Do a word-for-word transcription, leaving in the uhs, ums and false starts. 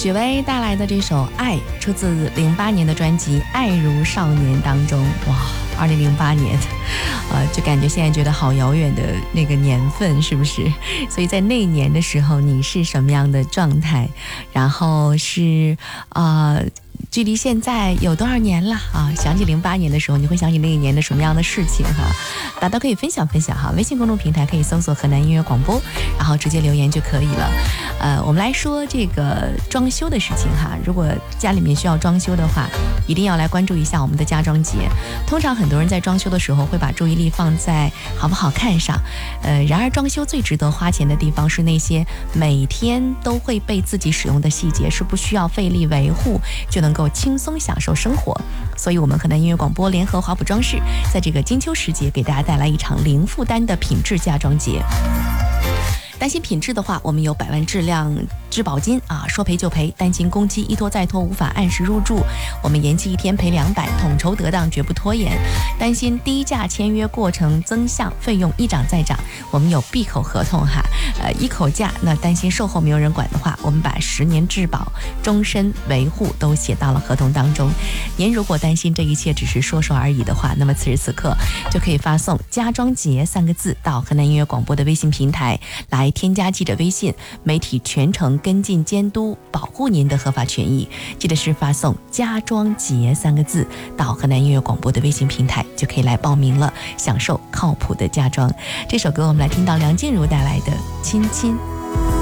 许巍带来的这首《爱》出自零八年的专辑《爱如少年》当中。哇，二零零八年，呃，就感觉现在觉得好遥远的那个年份，是不是？所以在那一年的时候，你是什么样的状态？然后是啊。呃距离现在有多少年了啊？想起零八年的时候，你会想起那一年的什么样的事情哈？大家都可以分享分享哈。微信公众平台可以搜索河南音乐广播，然后直接留言就可以了。呃，我们来说这个装修的事情哈。如果家里面需要装修的话，一定要来关注一下我们的家装节。通常很多人在装修的时候会把注意力放在好不好看上，呃，然而装修最值得花钱的地方是那些每天都会被自己使用的细节，是不需要费力维护就能够轻松享受生活。所以我们河南音乐广播联合华普装饰在这个金秋时节给大家带来一场零负担的品质家装节。担心品质的话，我们有百万质量质保金啊，说赔就赔。担心工期一拖再拖，无法按时入住，我们延期一天赔两百，统筹得当，绝不拖延。担心低价签约过程增项，费用一涨再涨，我们有闭口合同哈，呃，一口价。那担心售后没有人管的话，我们把十年质保、终身维护都写到了合同当中。您如果担心这一切只是说说而已的话，那么此时此刻就可以发送“家装节”三个字到河南音乐广播的微信平台来添加记者微信，媒体全程跟进监督，保护您的合法权益。记得是发送“家装节”三个字到河南音乐广播的微信平台，就可以来报名了，享受靠谱的家装。这首歌我们来听到梁静茹带来的《亲亲》。